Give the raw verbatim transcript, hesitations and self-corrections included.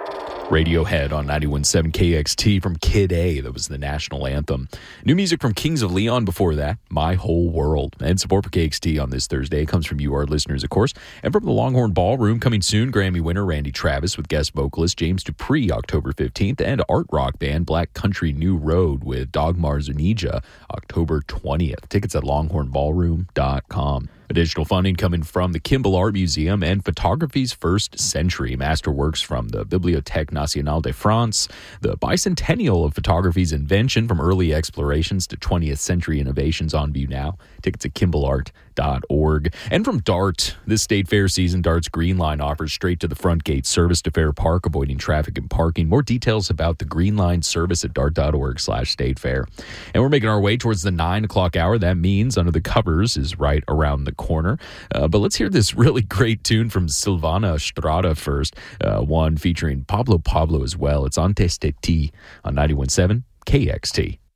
Radiohead on ninety-one point seven K X T from Kid A. That was the national anthem. New music from Kings of Leon before that, My Whole World. And support for K X T on this Thursday comes from you, our listeners, of course. And from the Longhorn Ballroom, coming soon, Grammy winner Randy Travis with guest vocalist James Dupree, October fifteenth, and art rock band Black Country New Road with Dagmar Zunija, October twentieth. Tickets at longhorn ballroom dot com. Additional funding coming from the Kimball Art Museum and Photography's First Century, masterworks from the Bibliothèque Nationale de France, the bicentennial of photography's invention from early explorations to twentieth century innovations on view now. Tickets at kimball art dot org. And from DART, this state fair season, DART's Green Line offers straight to the front gate service to Fair Park, avoiding traffic and parking. More details about the Green Line service at dart dot org slash state fair. And we're making our way towards the nine o'clock hour. That means Under the Covers is right around the corner. Uh, but let's hear this really great tune from Silvana Estrada first, uh, one featuring Pablo Pablo as well. It's Antes de Ti on ninety-one point seven K X T.